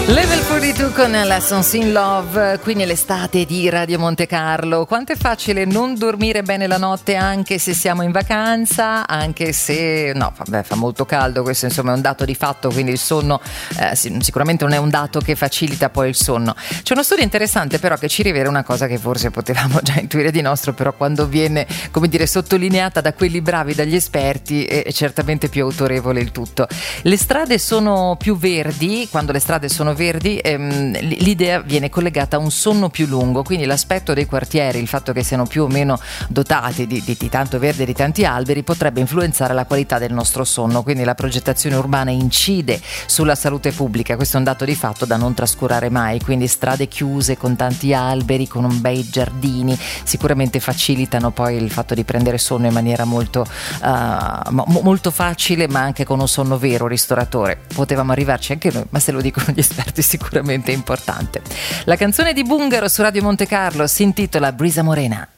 Level 42 con Lessons in Love, qui nell'estate di Radio Monte Carlo. Quanto è facile non dormire bene la notte anche se siamo in vacanza, anche se fa molto caldo, questo insomma è un dato di fatto, quindi il sonno sicuramente non è un dato che facilita poi il sonno. C'è uno studio interessante però che ci rivela una cosa che forse potevamo già intuire di nostro, però quando viene, come dire, sottolineata da quelli bravi, dagli esperti, è certamente più autorevole il tutto. Le strade sono più verdi, quando le strade sono verdi, l'idea viene collegata a un sonno più lungo, quindi l'aspetto dei quartieri, il fatto che siano più o meno dotati di tanto verde e di tanti alberi potrebbe influenzare la qualità del nostro sonno, quindi la progettazione urbana incide sulla salute pubblica, questo è un dato di fatto da non trascurare mai, quindi strade chiuse con tanti alberi, con un bei giardini, sicuramente facilitano poi il fatto di prendere sonno in maniera molto facile, ma anche con un sonno vero, ristoratore. Potevamo arrivarci anche noi, ma se lo dicono gli esperti sicuramente è importante. La canzone di Bungaro su Radio Monte Carlo si intitola Brisa Morena.